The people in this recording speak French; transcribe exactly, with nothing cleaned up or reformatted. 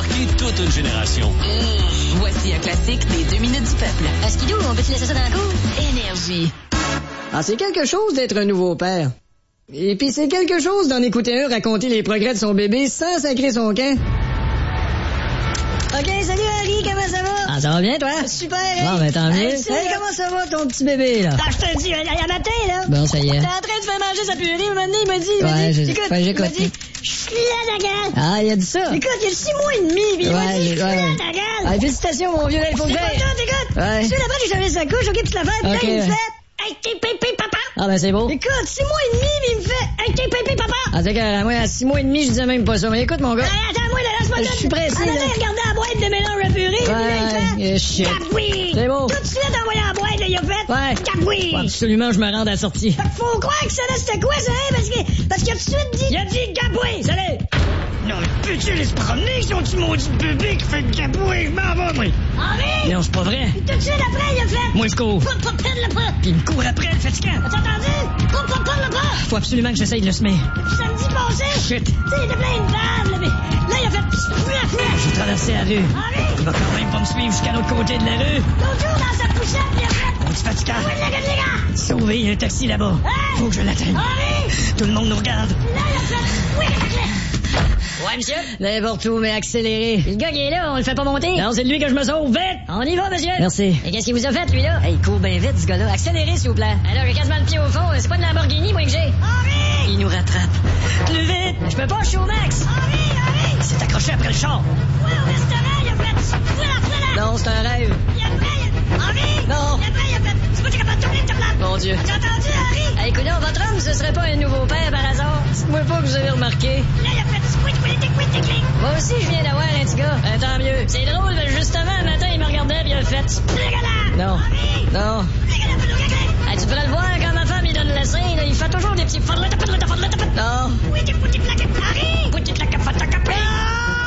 marqué toute une génération. Mmh, voici un classique des deux minutes du peuple. À Skidoo, on peut-tu laisser ça dans la cour? Énergie. Ah, c'est quelque chose d'être un nouveau père. Et puis c'est quelque chose d'en écouter un raconter les progrès de son bébé sans sacrer son camp. OK, salut Harry, comment ça va? Ah, ça va bien, toi? Super, hein? Bon, ben tant mieux. Hey, Hey, salut. comment ça va, ton petit bébé, là? Ah, je te dis, il y a matin, là. Bon, ça y est. T'es en train de faire manger sa purée, un moment donné, il m'a dit, il m'a Ouais, dit, je- écoute, ouais, il j'écoute. m'a dit, je suis là, ta gueule. Ah, il a dit ça? Écoute, il y a six mois et demi, puis il m'a Ouais, dit, je suis ouais. là, ta gueule. Ah, félicitations, mon vieux, là, il faut que C'est pas j'aille. tout, écoute. Ouais. Tout de suite après, j'ai changé sa couche, OK, puis l'affaire, puis Ok. là, il me fait, hey, t'es pépé, papa. Ah, ben c'est beau. Écoute, six mois et demi, puis il me fait, hey, t'es pépé, papa. Ah, c'est que, moi, à six mois et demi, je disais même pas ça. Mais écoute, mon gars. Ah, attends-moi, là, laisse-moi Je là. suis pressé, En là. allant regarder la boîte de mélange à purée, puis là, il fait, Ouais, shit. Gaboui. C'est beau. Tout de suite, envoyé la boîte, là, il a fait, Ouais. Gaboui. Faut absolument, je me rende à la sortie. Fait que faut croire que ça là, c'était quoi, ça, hein? Parce que, parce qu'il a tout de suite dit... Il a dit Gaboui, salut! Non, mais peux-tu aller se promener, son petit maudit bébé qui fait Gaboui? Je m'en vais, moi! Henri! Non, c'est pas vrai. Puis tout de suite après, il a fait... Moi, je cours. Pas, pas, pas, le pas! Puis il me court après, le fatigant. T'as entendu? Pas, pas, pas, le pas! Faut absolument que j'essaye de le semer. Depuis samedi passé... Shit. Tu sais, il était plein de vannes, là, mais... Là, il a fait... J'ai traversé la rue. Henri! Il va quand même pas me suivre jusqu'à l'autre côté de la rue. L'autre jour, dans sa poussette, il a fait... Mon petit fatigant. Oui, les gars, les gars! Sauvé, il y a un taxi là-bas. Hey! Faut que je l'atteigne. Henri! Tout le monde nous regarde. Là, il a fait... Oui, les gars! Ouais, monsieur? N'importe où, mais accéléré. Le gars qui est là, on le fait pas monter? Non, c'est de lui que je me sauve. Vite! On y va, monsieur! Merci. Et qu'est-ce qu'il vous a fait, lui, là? Hey, il court bien vite, ce gars-là. Accélérez, s'il vous plaît. Alors, j'ai quasiment le pied au fond. C'est pas une Lamborghini, moi, que j'ai. Henri! Il nous rattrape. Plus vite! Je peux pas, je suis au max. Henri, Henri! Il s'est accroché après le char. Ouais, au restaurant, il a fait... Voilà, voilà! Non, c'est un rêve. Il a fait... Henri! Non. Il a fait, il a fait... C'est pas que tu es capable de tourner, tu la... Mon Dieu. As-tu entendu, Henri? Hey, écoutez, votre homme, ce serait pas un nouveau père par hasard? Dites-moi pas que vous avez remarqué. Là, il a fait... Squid, squid, squid, squid, squid. Moi aussi, je viens d'avoir un petit gars. Ben, tant mieux. C'est drôle, mais justement, un matin, il me regardait puis il a fait... Dégueulasse! Non. Henri! Non. Dégueulasse, pas de Hey, tu devrais le voir quand ma femme, il donne le sein, là, il fait toujours des petits...